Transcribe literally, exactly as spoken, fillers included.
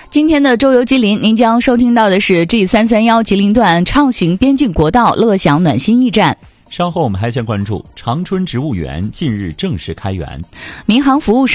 今天的周游吉林，您将收听到的是 G 三三一 吉林段畅行边境国道乐享暖心驿站。 稍后我们还将关注长春植物园近日正式开园， 民航服务商